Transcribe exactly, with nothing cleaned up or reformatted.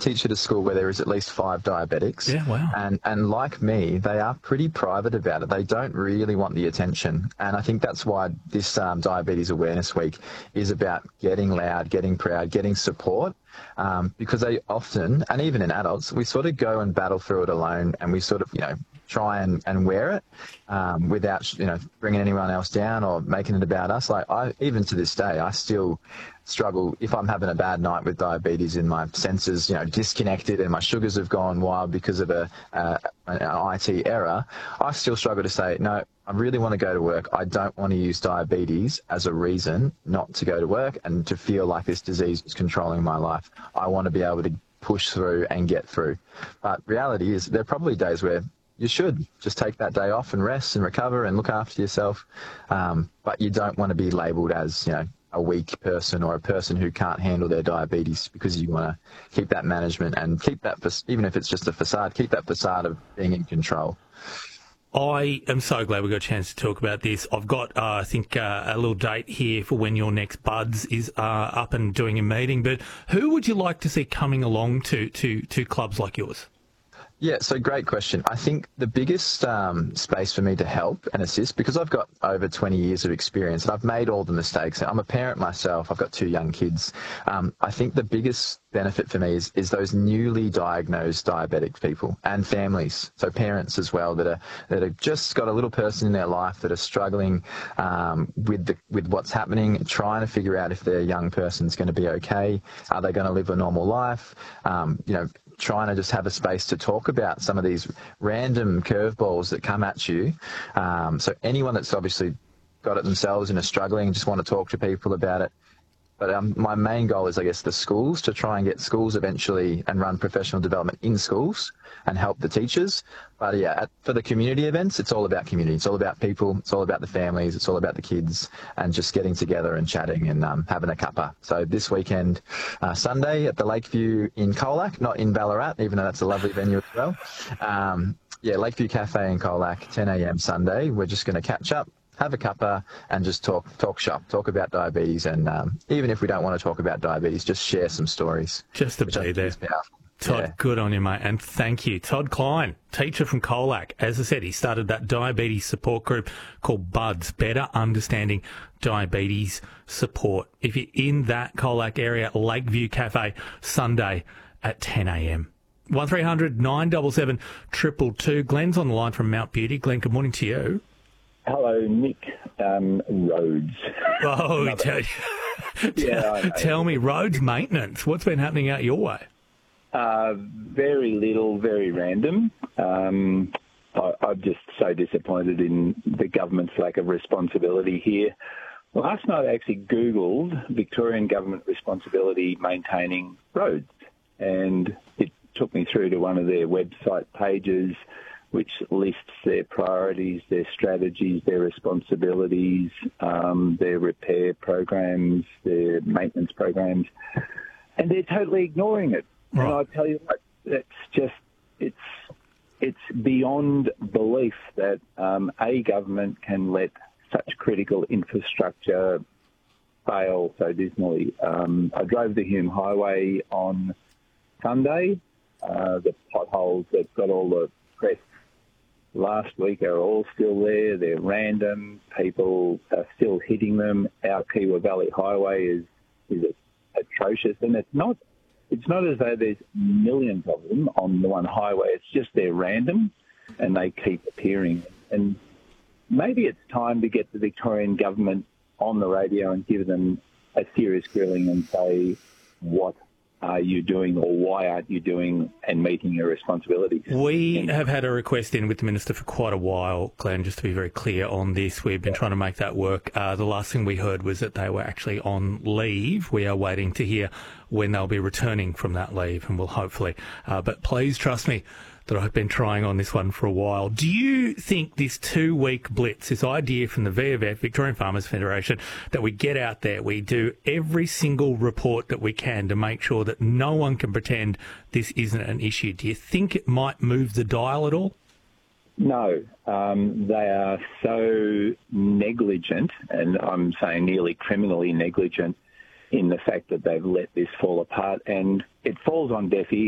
teach at a school where there is at least five diabetics. Yeah, wow. And, and like me, they are pretty private about it. They don't really want the attention. And I think that's why this um, Diabetes Awareness Week is about getting loud, getting proud, getting support. Um, because they often, and even in adults, we sort of go and battle through it alone, and we sort of, you know, try and, and wear it um, without, you know, bringing anyone else down or making it about us. Like I, even to this day, I still struggle if I'm having a bad night with diabetes and my senses, you know, disconnected and my sugars have gone wild because of a, a an I T error. I still struggle to say, no, I really want to go to work. I don't want to use diabetes as a reason not to go to work and to feel like this disease is controlling my life. I want to be able to push through and get through. But reality is there are probably days where you should just take that day off and rest and recover and look after yourself. Um, but you don't want to be labelled as, you know, a weak person or a person who can't handle their diabetes, because you want to keep that management and keep that, even if it's just a facade, keep that facade of being in control. I am so glad we got a chance to talk about this. I've got, uh, I think, uh, a little date here for when your next Buds is uh, up and doing a meeting. But who would you like to see coming along to, to, to clubs like yours? Yeah, so great question. I think the biggest um, space for me to help and assist, because I've got over twenty years of experience and I've made all the mistakes. I'm a parent myself. I've got two young kids. Um, I think the biggest benefit for me is, is those newly diagnosed diabetic people and families, so parents as well, that are that have just got a little person in their life that are struggling um, with the with what's happening, trying to figure out if their young person's going to be okay. Are they going to live a normal life? Um, you know, trying to just have a space to talk about some of these random curveballs that come at you. Um, so anyone that's obviously got it themselves and are struggling, just want to talk to people about it. But um, my main goal is, I guess, the schools, to try and get schools eventually and run professional development in schools and help the teachers. But yeah, at, for the community events, it's all about community. It's all about people. It's all about the families. It's all about the kids and just getting together and chatting and um, having a cuppa. So this weekend, uh, Sunday at the Lakeview in Colac, not in Ballarat, even though that's a lovely venue as well. Um, yeah, Lakeview Cafe in Colac, ten a m Sunday. We're just going to catch up, have a cuppa and just talk talk shop, talk about diabetes. And um, even if we don't want to talk about diabetes, just share some stories. Just to be there. Todd, yeah. Good on you, mate, and thank you. Todd Klein, teacher from Colac. As I said, he started that diabetes support group called Buds, Better Understanding Diabetes Support. If you're in that Colac area, Lakeview Cafe, Sunday at ten a m one three hundred nine seven seven two two two. Glenn's on the line from Mount Beauty. Glenn, good morning to you. Hello, Nick. Um, roads. Oh, tell, yeah, tell me, roads maintenance. What's been happening out your way? Uh, very little, very random. Um, I, I'm just so disappointed in the government's lack of responsibility here. Last night I actually Googled Victorian government responsibility maintaining roads, and it took me through to one of their website pages which lists their priorities, their strategies, their responsibilities, um, their repair programs, their maintenance programs, and they're totally ignoring it. Right. And I tell you what, it's just, it's it's beyond belief that um, a government can let such critical infrastructure fail so dismally. Um, I drove the Hume Highway on Sunday. Uh, the potholes that got all the press last week are all still there. They're random. People are still hitting them. Our Kiwa Valley Highway is is atrocious, and it's not. It's not as though there's millions of them on the one highway. It's just they're random, and they keep appearing. And maybe it's time to get the Victorian government on the radio and give them a serious grilling and say, what are you doing, or why aren't you doing and meeting your responsibilities? We have had a request in with the Minister for quite a while, Glenn, just to be very clear on this. We've been trying to make that work. Uh, the last thing we heard was that they were actually on leave. We are waiting to hear when they'll be returning from that leave, and we'll hopefully. Uh, but please trust me that I've been trying on this one for a while. Do you think this two-week blitz, this idea from the V F F, Victorian Farmers Federation, that we get out there, we do every single report that we can to make sure that no one can pretend this isn't an issue, do you think it might move the dial at all? No, um, they are so negligent, and I'm saying nearly criminally negligent, in the fact that they've let this fall apart, and it falls on deaf ears.